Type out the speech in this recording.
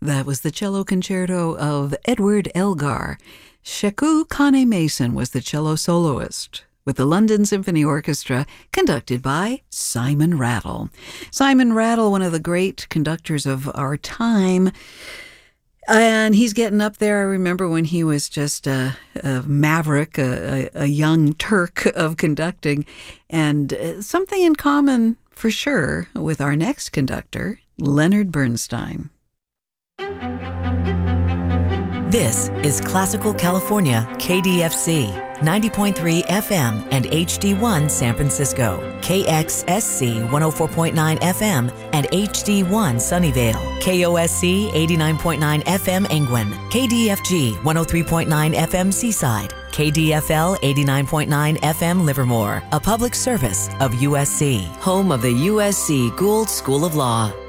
That was the cello concerto of Edward Elgar. Sheku Kane-Mason was the cello soloist, with the London Symphony Orchestra, conducted by Simon Rattle. Simon Rattle, one of the great conductors of our time, and he's getting up there. I remember when he was just a maverick, a young Turk of conducting, and something in common for sure with our next conductor, Leonard Bernstein. This is Classical California, KDFC, 90.3 FM and HD1 San Francisco, KXSC 104.9 FM and HD1 Sunnyvale, KOSC 89.9 FM Angwin, KDFG 103.9 FM Seaside, KDFL 89.9 FM Livermore, a public service of USC, home of the USC Gould School of Law.